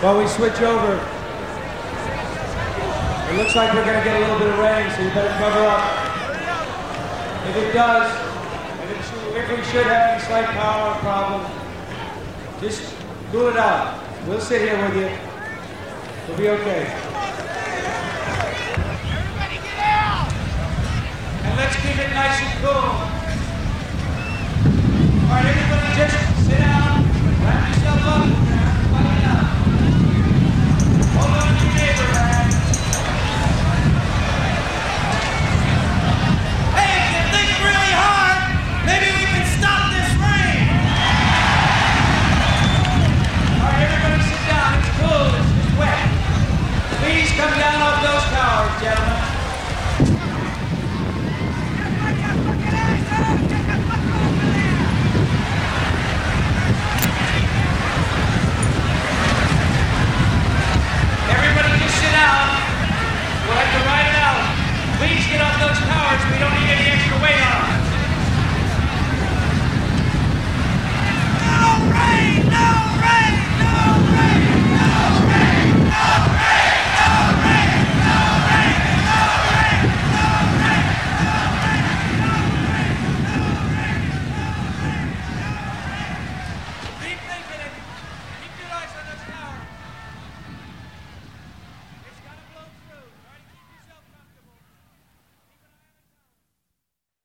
while we switch over. It looks like we're going to get a little bit of rain, so you better cover up. If it does, if we should have any slight power problem, just cool it out. We'll sit here with you. We'll be okay. Everybody get out! And let's keep it nice and cool. All right, everybody just sit down.